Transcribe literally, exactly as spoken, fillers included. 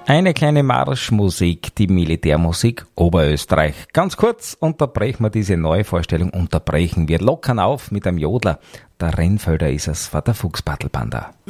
Eine kleine Marschmusik, die Militärmusik Oberösterreich. Ganz kurz unterbrechen wir diese neue Vorstellung, unterbrechen wir lockern auf mit einem Jodler. Der Rennfelder ist es, war der Fuchsbattlbanda.